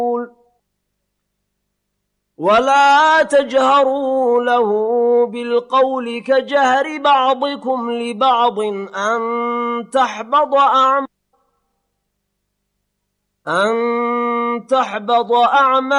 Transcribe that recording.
ولا تجهروا له بالقول كجهر بعضكم لبعض أن تحبط أعمالكم